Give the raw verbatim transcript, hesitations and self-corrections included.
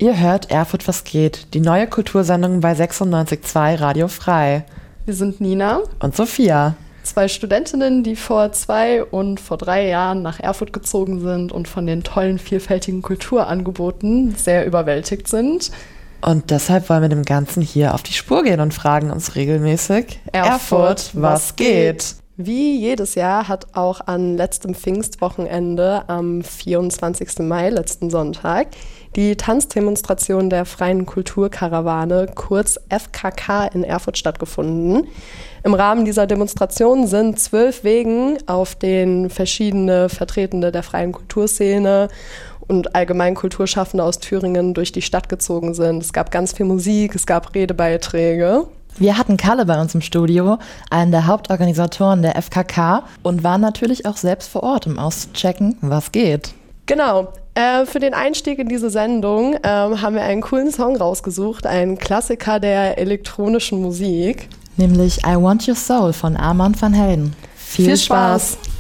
Ihr hört Erfurt was geht, die neue Kultursendung bei sechsundneunzig Komma zwei Radio Frei. Wir sind Nina und Sophia. Zwei Studentinnen, die vor zwei und vor drei Jahren nach Erfurt gezogen sind und von den tollen, vielfältigen Kulturangeboten sehr überwältigt sind. Und deshalb wollen wir dem Ganzen hier auf die Spur gehen und fragen uns regelmäßig: Erfurt, was geht? Wie jedes Jahr hat auch an letztem Pfingstwochenende am vierundzwanzigsten Mai, letzten Sonntag, die Tanzdemonstration der Freien Kulturkarawane, kurz F K K, in Erfurt stattgefunden. Im Rahmen dieser Demonstration sind zwölf Wegen, auf denen verschiedene Vertretende der freien Kulturszene und allgemein Kulturschaffende aus Thüringen durch die Stadt gezogen sind. Es gab ganz viel Musik, es gab Redebeiträge. Wir hatten Kalle bei uns im Studio, einen der Hauptorganisatoren der F K K, und waren natürlich auch selbst vor Ort, um auszuchecken, was geht. Genau. Äh, für den Einstieg in diese Sendung äh, haben wir einen coolen Song rausgesucht, einen Klassiker der elektronischen Musik. Nämlich I Want Your Soul von Armand van Helden. Viel, Viel Spaß! Spaß.